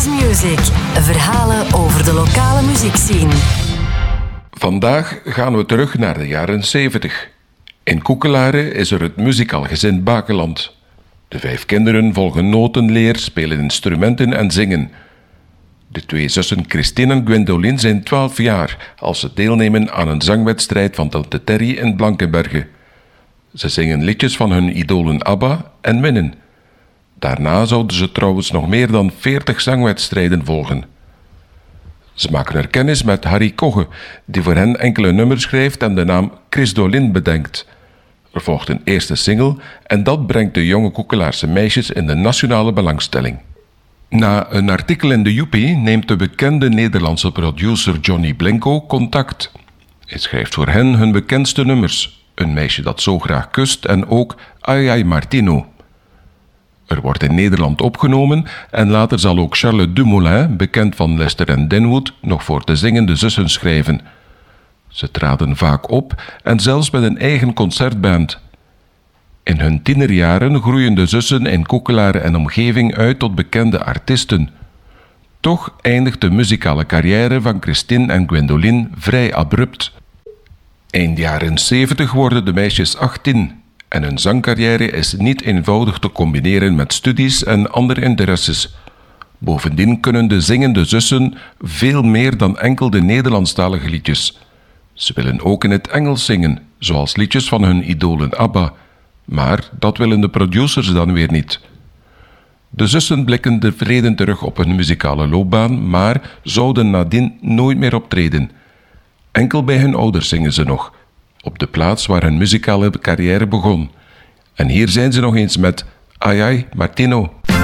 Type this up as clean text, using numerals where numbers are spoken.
Music. Verhalen over de lokale muziekscene. Vandaag gaan we terug naar de jaren 70. In Koekelare is er het muzikaalgezin Bakeland. De 5 kinderen volgen notenleer, spelen instrumenten en zingen. De 2 zussen Christine en Gwendoline zijn 12 jaar als ze deelnemen aan een zangwedstrijd van Tante Terry in Blankenberge. Ze zingen liedjes van hun idolen ABBA en winnen. Daarna zouden ze trouwens nog meer dan 40 zangwedstrijden volgen. Ze maken er kennis met Harry Kogge, die voor hen enkele nummers schrijft en de naam Christolin bedenkt. Er volgt een eerste single en dat brengt de jonge Koekelaarse meisjes in de nationale belangstelling. Na een artikel in de Joepie neemt de bekende Nederlandse producer Johnny Blinko contact. Hij schrijft voor hen hun bekendste nummers, Een meisje dat zo graag kust en ook Ai Ai Martino. Er wordt in Nederland opgenomen en later zal ook Charles Dumoulin, bekend van Lester en Denwood, nog voor de zingende zussen schrijven. Ze traden vaak op en zelfs met een eigen concertband. In hun tienerjaren groeien de zussen in Koekelare en omgeving uit tot bekende artiesten. Toch eindigt de muzikale carrière van Christine en Gwendoline vrij abrupt. Eind jaren 70 worden de meisjes 18 en hun zangcarrière is niet eenvoudig te combineren met studies en andere interesses. Bovendien kunnen de zingende zussen veel meer dan enkel de Nederlandstalige liedjes. Ze willen ook in het Engels zingen, zoals liedjes van hun idolen ABBA. Maar dat willen de producers dan weer niet. De zussen blikken tevreden terug op hun muzikale loopbaan, maar zouden nadien nooit meer optreden. Enkel bij hun ouders zingen ze nog, op de plaats waar hun muzikale carrière begon. En hier zijn ze nog eens met Ai Ai Martino.